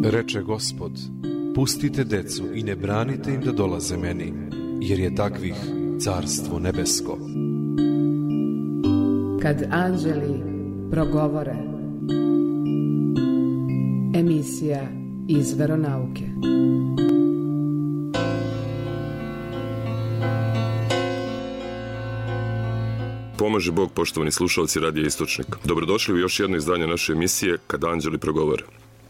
Reče Gospod, pustite decu i ne branite im da dolaze meni, jer je takvih carstvo nebesko. Kad anđeli progovore. Emisija iz veronauke. Pomaže Bog, poštovani slušalci Radija Istočnik. Dobrodošli u još jedno izdanje naše emisije Kad anđeli progovore.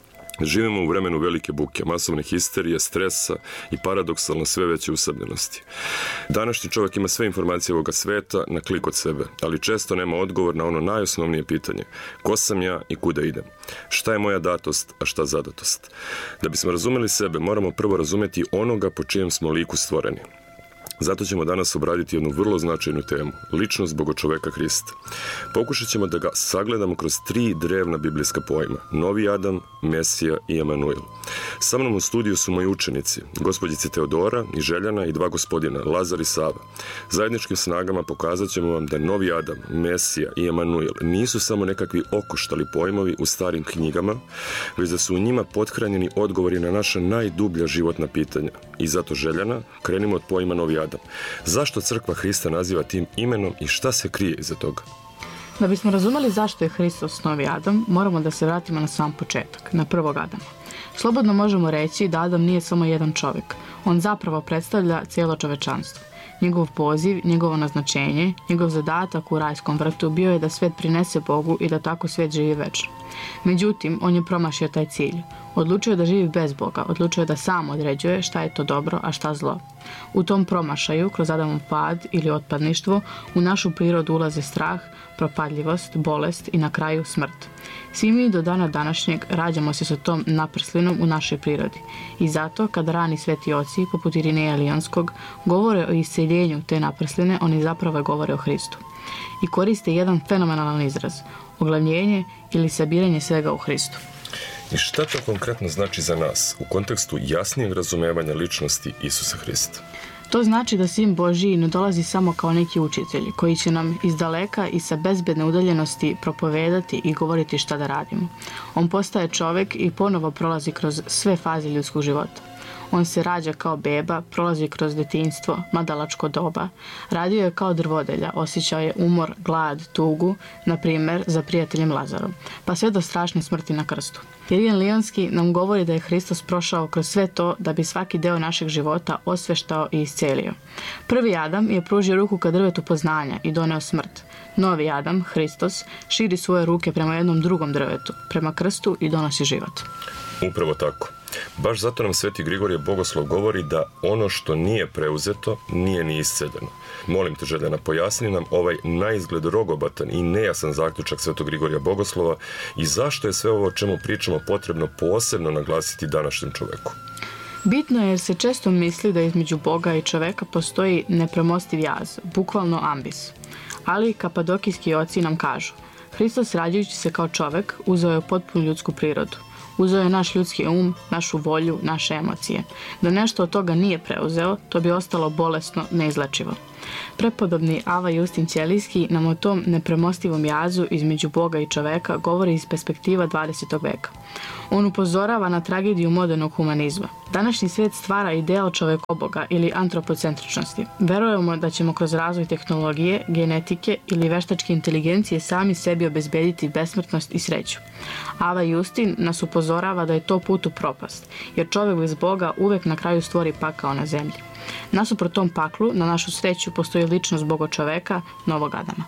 Živimo u vremenu velike buke, masovne histerije, stresa i paradoksalno sve veće usamljenosti. Današnji čovjek ima sve informacije ovoga sveta na klik od sebe, ali često nema odgovor na ono najosnovnije pitanje. Ko sam ja i kuda idem? Šta je moja datost, a šta zadatost? Da bismo razumeli sebe, moramo prvo razumjeti onoga po čijem smo liku stvoreni. Zato ćemo danas obraditi jednu vrlo značajnu temu, ličnost Bogočoveka Hrista. Pokušat ćemo da ga sagledamo kroz 3 drevna biblijska pojma, Novi Adam, Mesija i Emanuel. Sa mnom u studiju su moji učenici, gospođice Teodora i Željana i 2 gospodina, Lazar i Sava. Zajedničkim snagama pokazat ćemo vam da Novi Adam, Mesija i Emanuel nisu samo nekakvi okoštali pojmovi u starim knjigama, već da su u njima pothranjeni odgovori na naša najdublja životna pitanja. I zato, Željana, krenimo od pojma Novi Adam. Zašto crkva Hrista naziva tim imenom i šta se krije iza toga? Da bismo razumeli zašto je Hristos Novi Adam, moramo da se vratimo na sam početak, na prvog Adama. Slobodno možemo reći da Adam nije samo jedan čovjek. On zapravo predstavlja cijelo čovečanstvo. Njegov poziv, njegovo naznačenje, njegov zadatak u rajskom vrtu bio je da svijet prinese Bogu i da tako svijet živi večno. Međutim, on je promašio taj cilj. Odlučio je da živi bez Boga, odlučio je da sam određuje šta je to dobro, a šta zlo. U tom promašaju, kroz Adamov pad ili otpadništvo, u našu prirodu ulaze strah, propadljivost, bolest i na kraju smrt. Svi mi do dana današnjeg rađamo se sa tom naprslinom u našoj prirodi. I zato, kada rani sveti oci, poput Irineja Lijanskog, govore o isceljenju te naprsline, oni zapravo govore o Hristu. I koriste jedan fenomenalan izraz, oglavljenje ili sabiranje svega u Hristu. I šta to konkretno znači za nas u kontekstu jasnijeg razumevanja ličnosti Isusa Hrista? To znači da Sin Božji ne dolazi samo kao neki učitelj koji će nam iz daleka i sa bezbedne udaljenosti propovedati i govoriti šta da radimo. On postaje čovjek i ponovo prolazi kroz sve faze ljudskog života. On se rađa kao beba, prolazi kroz djetinjstvo, mladalačko doba. Radio je kao drvodelja, osjećao je umor, glad, tugu, na primjer za prijateljem Lazarom, pa sve do strašne smrti na krstu. Irijan Lijanski nam govori da je Hristos prošao kroz sve to da bi svaki deo našeg života osveštao i iscelio. Prvi Adam je pružio ruku ka drvetu poznanja i doneo smrt. Novi Adam, Hristos, širi svoje ruke prema jednom drugom drvetu, prema krstu i donosi život. Upravo tako. Baš zato nam Sveti Grigorije Bogoslov govori da ono što nije preuzeto, nije ni isceljeno. Molim te, Željana, pojasni nam ovaj naizgled rogobatan i nejasan zaključak Svetog Grigorija Bogoslova i zašto je sve ovo o čemu pričamo potrebno posebno naglasiti današnjem čovjeku. Bitno je jer se često misli da između Boga i čoveka postoji nepremostiv jaz, bukvalno ambis. Ali kapadokijski oci nam kažu, Hristos rađajući se kao čovek uzeo je potpunu ljudsku prirodu. Uzeo je naš ljudski um, našu volju, naše emocije. Da nešto od toga nije preuzeo, to bi ostalo bolesno, neizlečivo. Prepodobni Ava Justin Ćelijski nam o tom nepremostivom jazu između Boga i čoveka govori iz perspektiva 20. veka. On upozorava na tragediju modernog humanizma. Današnji svijet stvara ideal čovekoboga ili antropocentričnosti. Verujemo da ćemo kroz razvoj tehnologije, genetike ili veštačke inteligencije sami sebi obezbediti besmrtnost i sreću. Ava Justin nas upozorava da je to put u propast, jer čovjek bez Boga uvek na kraju stvori pakao na zemlji. Nasuprot tom paklu, na našu sreću, postoji ličnost Bogočoveka, Novog Adama.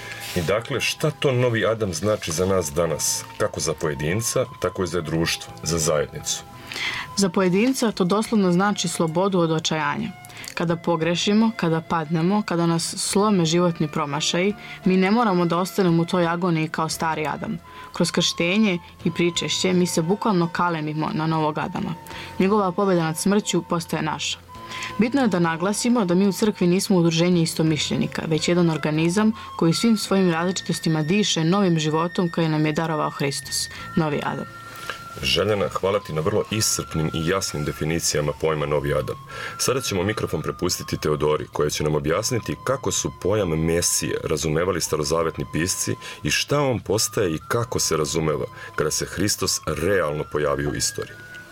I dakle, šta to Novi Adam znači za nas danas? Kako za pojedinca, tako i za društvo, za zajednicu. Za pojedinca to doslovno znači slobodu od očajanja. Kada pogrešimo, kada padnemo, kada nas slome životni promašaji, mi ne moramo da ostanemo u toj agoniji kao stari Adam. Kroz krštenje i pričešće mi se bukvalno kalemimo na Novog Adama. Njegova pobjeda nad smrću postaje naša. Bitno je da naglasimo da mi u crkvi nismo udruženje istomišljenika, već jedan organizam koji svim svojim različitostima diše novim životom koji nam je darovao Hristos, Novi Adam. Željana, hvala ti na vrlo iscrpnim i jasnim definicijama pojma Novi Adam. Sada ćemo mikrofon prepustiti Teodori, koja će nam objasniti kako su pojam Mesije razumevali starozavetni pisci i šta on postaje i kako se razumeva kada se Hristos realno pojavi u istoriji.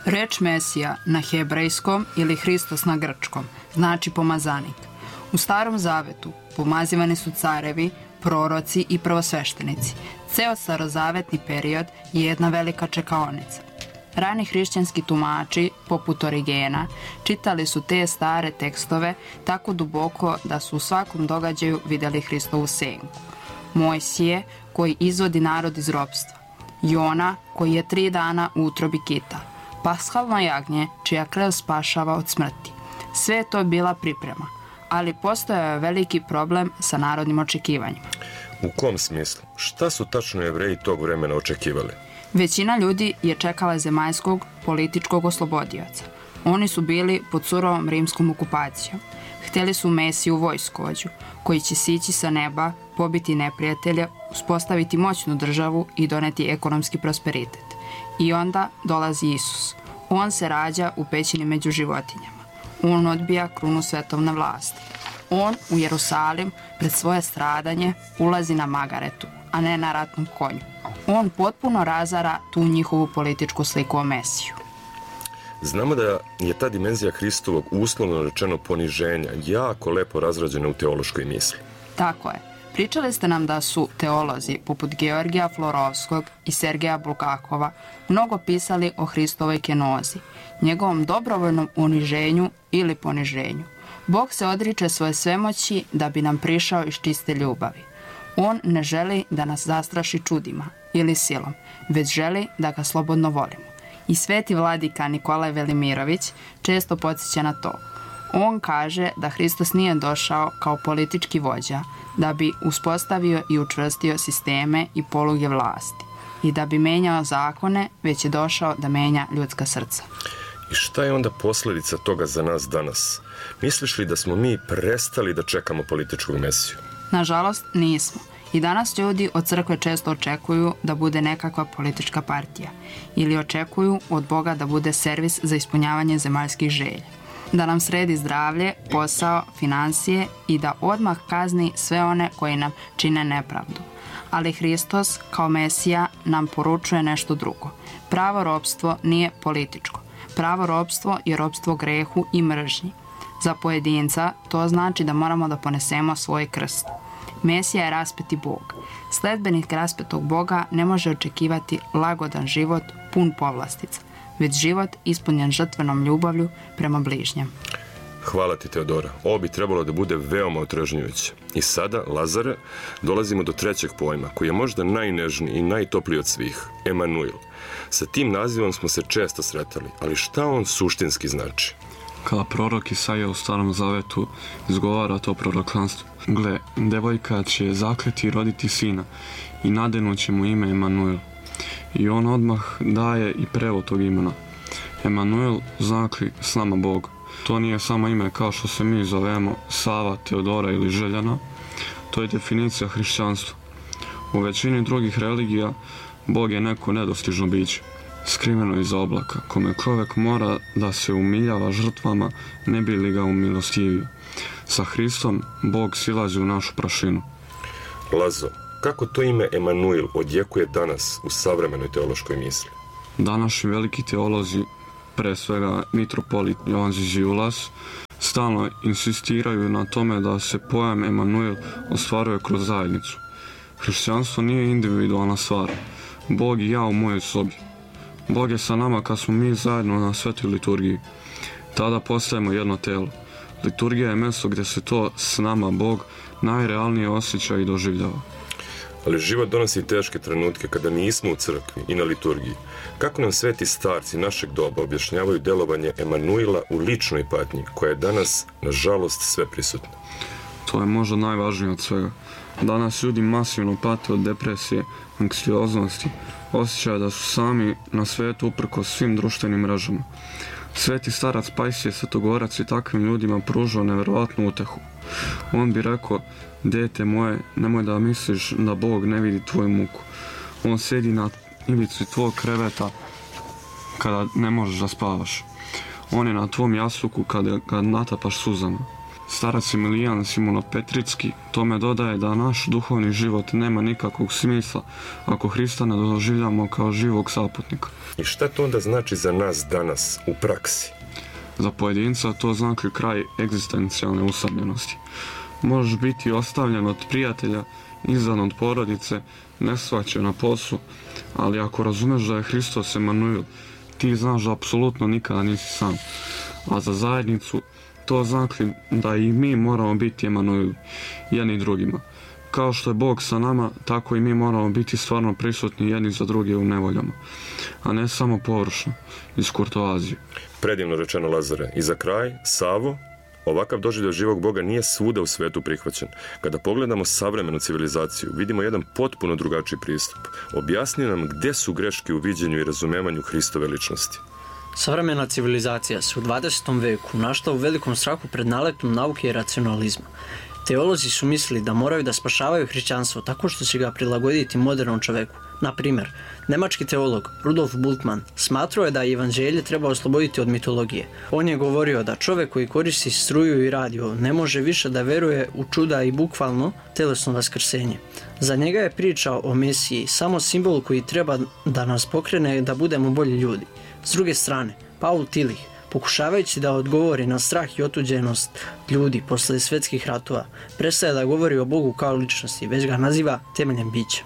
Reč Mesija na hebrejskom ili Hristos na grčkom znači pomazanik. U Starom Zavetu pomazivani su carevi, proroci i prvosveštenici. Ceo starozavetni period je jedna velika čekaonica. Rani hrišćanski tumači, poput Origena, čitali su te stare tekstove tako duboko da su u svakom događaju vidjeli Hristovu senku. Mojsije, koji izvodi narod iz ropstva. Jona, koji je 3 dana u utrobi kita. Pashalno jagnje, čija krv spašava od smrti. Sve je to bila priprema, ali postojao je veliki problem sa narodnim očekivanjima. U kom smislu? Šta su tačno Jevreji tog vremena očekivali? Većina ljudi je čekala zemaljskog političkog oslobodioca. Oni su bili pod surovom rimskom okupacijom. Htjeli su Mesiju vojskovođu, koji će sići sa neba, pobiti neprijatelja, uspostaviti moćnu državu i doneti ekonomski prosperitet. I onda dolazi Isus. On se rađa u pećini među životinjama. On odbija krunu svetovne vlasti. On u Jerusalim pred svoje stradanje ulazi na magaretu, a ne na ratnom konju. On potpuno razara tu njihovu političku sliku o Mesiju. Znamo da je ta dimenzija Hristovog uslovno rečeno poniženja jako lepo razrađena u teološkoj misli. Tako je. Pričali ste nam da su teolozi poput Georgija Florovskog i Sergeja Bulgakova mnogo pisali o Hristovoj kenozi, njegovom dobrovoljnom uniženju ili poniženju. Bog se odriče svoje svemoći da bi nam prišao iz čiste ljubavi. On ne želi da nas zastraši čudima ili silom, već želi da ga slobodno volimo. I sveti vladika Nikolaj Velimirović često podsjeća na to. On kaže da Hristos nije došao kao politički vođa, da bi uspostavio i učvrstio sisteme i poluge vlasti i da bi menjao zakone, već je došao da menja ljudska srca. I šta je onda posljedica toga za nas danas? Misliš li da smo mi prestali da čekamo političkog Mesiju? Nažalost, nismo. I danas ljudi od crkve često očekuju da bude nekakva politička partija ili očekuju od Boga da bude servis za ispunjavanje zemaljskih želja, da nam sredi zdravlje, posao, financije i da odmah kazni sve one koji nam čine nepravdu. Ali Hristos kao Mesija nam poručuje nešto drugo. Pravo ropstvo nije političko. Pravo ropstvo je ropstvo grehu i mržnji. Za pojedinca to znači da moramo da ponesemo svoj krst. Mesija je raspeti Bog. Sledbenik raspetog Boga ne može očekivati lagodan život pun povlastica, već život ispunjen žrtvenom ljubavlju prema bližnjem. Hvala ti, Teodora. Ovo bi trebalo da bude veoma otrežnjujuće. I sada, Lazare, dolazimo do trećeg pojma, koji je možda najnežniji i najtopliji od svih, Emanuil. Sa tim nazivom smo se često sretali, ali šta on suštinski znači? Kada prorok Isaija u Starom Zavetu izgovara to proroklanstvo. Gle, devojka će zakleti i roditi sina i nadenut će mu ime Emanuil. I on odmah daje i prevod tog imena. Emanuil znači s nama Bog. To nije samo ime kao što se mi zovemo Sava, Teodora ili Željana. To je definicija hrišćanstva. U većini drugih religija Bog je neko nedostižno biće, skriveno iza oblaka, kome čovjek mora da se umiljava žrtvama, ne bi li ga umilostivio. Sa Hristom Bog silazi u našu prašinu. Lazo, kako to ime Emanuil odjekuje danas u savremenoj teološkoj misli? Današnji veliki teolozi, pre svega mitropolit Jovan Ziziulas, stalno insistiraju na tome da se pojam Emanuil ostvaruje kroz zajednicu. Hrišćanstvo nije individualna stvar. Bog i ja u mojoj sobi. Bog je sa nama kad smo mi zajedno na svetoj liturgiji. Tada postajemo jedno telo. Liturgija je mjesto gdje se to s nama Bog najrealnije osjeća i doživljava. Ali život donosi teške trenutke kada nismo u crkvi i na liturgiji. Kako nam sveti starci našeg doba objašnjavaju delovanje Emanuila u ličnoj patnji, koja je danas, nažalost, sve prisutna? To je možda najvažnije od svega. Danas ljudi masivno pate od depresije, anksioznosti, osjećaju da su sami na svetu uprkos svim društvenim mrežama. Sveti starac Pajsije Svetogorac je takvim ljudima pružao nevjerovatnu utehu. On bi rekao, dete moje, nemoj da misliš da Bog ne vidi tvoju muku. On sedi na ivici tvog kreveta kada ne možeš da spavaš. On je na tvom jasluku kada ga natapaš suzama. Starac Emilijan Simunopetricki tome dodaje da naš duhovni život nema nikakvog smisla ako Hrista ne doživljamo kao živog saputnika. I šta to onda znači za nas danas u praksi? Za pojedinca to znači kraj egzistencijalne usamljenosti. Možeš biti ostavljen od prijatelja, izdan od porodice, neshvaćen na poslu, ali ako razumeš da je Hristos Emanuil, ti znaš da apsolutno nikada nisi sam. A za zajednicu to znači da i mi moramo biti Emanuil jedni drugima. Kao što je Bog sa nama, tako i mi moramo biti stvarno prisutni jedni za druge u nevoljama, a ne samo površno, iz kurtoazije. Predivno rečeno, Lazare. I za kraj, Savo, ovakav doživljaj živog Boga nije svuda u svetu prihvaćen. Kada pogledamo savremenu civilizaciju, vidimo jedan potpuno drugačiji pristup. Objasni nam gde su greške u viđenju i razumevanju Hristove ličnosti. Savremena civilizacija se u 20. veku našla u velikom strahu pred naletom nauke i racionalizma. Teolozi su mislili da moraju da spašavaju hrišćanstvo tako što će ga prilagoditi modernom čoveku. Na primjer, nemački teolog Rudolf Bultmann smatrao je da evanđelje treba osloboditi od mitologije. On je govorio da čovjek koji koristi struju i radio ne može više da veruje u čuda i bukvalno telesno vaskrsenje. Za njega je priča o Mesiji samo simbol koji treba da nas pokrene da budemo bolji ljudi. S druge strane, Paul Tillich, pokušavajući da odgovori na strah i otuđenost ljudi posle svjetskih ratova, prestaje da govori o Bogu kao ličnosti, već ga naziva temeljem bića.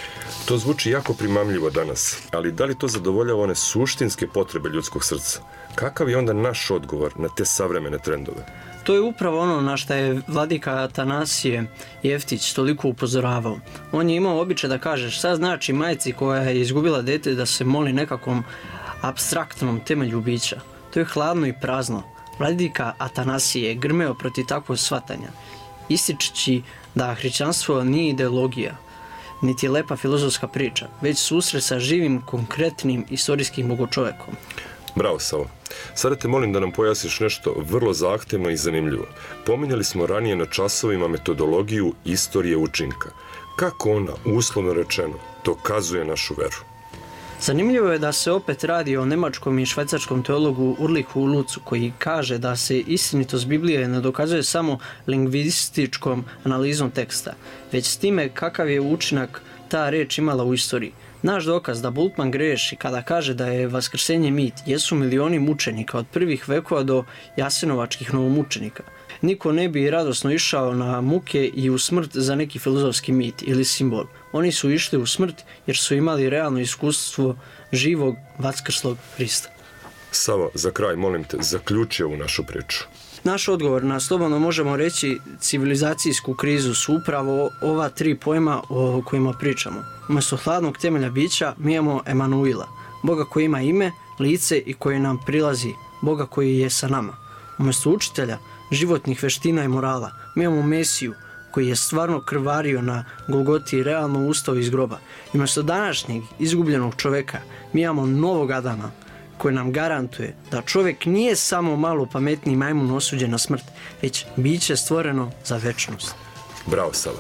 To zvuči jako primamljivo danas, ali da li to zadovoljava one suštinske potrebe ljudskog srca? Kakav je onda naš odgovor na te savremene trendove? To je upravo ono na što je vladika Atanasije Jeftić toliko upozoravao. On je imao običaj da kaže šta znači majci koja je izgubila dete da se moli nekakvom apstraktnom temelju bića. To je hladno i prazno. Vladika Atanasije je grmeo protiv takvog shvatanja, ističući da hrišćanstvo nije ideologija, niti lepa filozofska priča, već susret sa živim, konkretnim, istorijskim bogočovekom. Bravo, Savo. Sada te molim da nam pojasniš nešto vrlo zahtevno i zanimljivo. Pominjali smo ranije na časovima metodologiju istorije učinka. Kako ona, uslovno rečeno, dokazuje našu veru? Zanimljivo je da se opet radi o nemačkom i švajcarskom teologu Ulrichu Luzu, koji kaže da se istinitost Biblije ne dokazuje samo lingvističkom analizom teksta, već s time kakav je učinak ta reč imala u istoriji. Naš dokaz da Bultmann greši kada kaže da je vaskrsenje mit jesu milioni mučenika od prvih vekova do jasenovačkih novomučenika. Niko ne bi radosno išao na muke i u smrt za neki filozofski mit ili simbol. Oni su išli u smrt jer su imali realno iskustvo živog vaskrslog Hrista. Savo, za kraj, molim te, zaključi ovu našu priču. Naš odgovor na slobodno možemo reći civilizacijsku krizu su upravo ova tri pojma o kojima pričamo. Umjesto hladnog temelja bića mi imamo Emanuila, Boga koji ima ime, lice i koji nam prilazi, Boga koji je sa nama. Umjesto učitelja, životnih veština i morala, mi imamo Mesiju koji je stvarno krvario na Golgoti i realno ustao iz groba. I umjesto današnjeg izgubljenog čoveka, mi imamo novog Adama koji nam garantuje da čovjek nije samo malo pametniji majmun osuđen na smrt, već biće stvoreno za večnost. Bravo, Savo.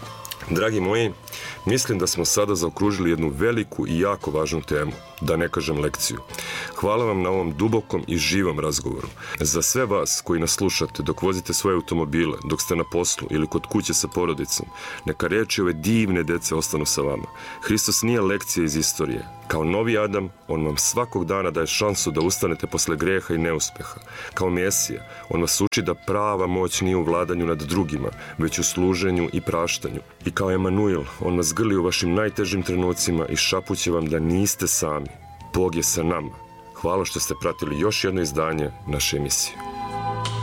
Dragi moji, mislim da smo sada zaokružili jednu veliku i jako važnu temu, da ne kažem lekciju. Hvala vam na ovom dubokom i živom razgovoru. Za sve vas koji nas slušate dok vozite svoje automobile, dok ste na poslu ili kod kuće sa porodicom, neka riječi ove divne dece ostanu sa vama. Hristos nije lekcija iz istorije. Kao novi Adam, on vam svakog dana daje šansu da ustanete posle greha i neuspeha. Kao Mesija, on vas uči da prava moć nije u vladanju nad drugima, već u služenju i praštanju. I kao Emanuil, on vas grli u vašim najtežim trenucima i šapuće vam da niste sami. Bog je sa nama. Hvala što ste pratili još jedno izdanje naše emisije.